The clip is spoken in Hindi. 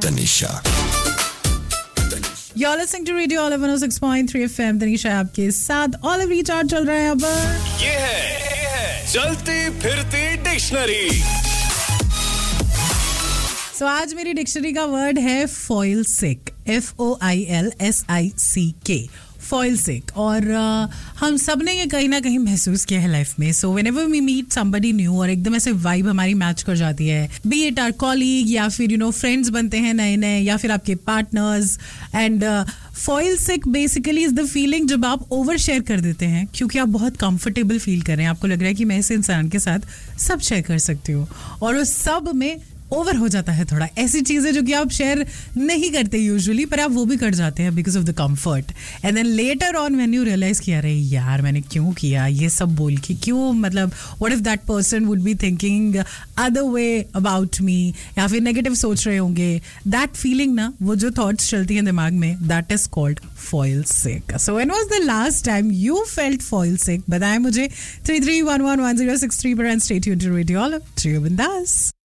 Tanisha. You're listening to Radio Olive 106.3 FM. Tanisha आपके साथ Olive Recharge चल रहा है अब. ये है चलती फिरती डिक्शनरी. So आज मेरी डिक्शनरी का वर्ड है foil sick. FOILSICK. फॉइल सिक. और हम सब ने ये कहीं ना कहीं महसूस किया है लाइफ में. So whenever we meet somebody new और एकदम ऐसे वाइब हमारी मैच कर जाती है, बी इट आवर कॉलीग या फिर फ्रेंड्स बनते हैं नए नए या फिर आपके partners. And foil sick basically is the feeling जब आप ओवर शेयर कर देते हैं क्योंकि आप बहुत कंफर्टेबल फील कर रहे हैं. आपको लग रहा है कि मैं इस इंसान के साथ सब शेयर कर सकती हूँ और उस सब में ओवर हो जाता है थोड़ा. ऐसी चीजें जो कि आप शेयर नहीं करते यूजुअली पर आप वो भी कर जाते हैं because of the comfort. And then later on when you realise किया अरे यार मैंने क्यों किया ये सब बोल के, क्यों, मतलब what if that person would be thinking other way about me या फिर नेगेटिव सोच रहे होंगे. दैट फीलिंग ना, वो जो थॉट्स चलती हैं दिमाग में, that is called foil sick. So when was the last time you felt foil सिक? बताएं मुझे 33111063 पर and stay tuned to radio olive. बिंदास.